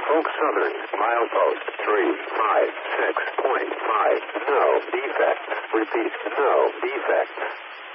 Norfolk Southern, milepost 356.5. No defects. Repeat, no defects.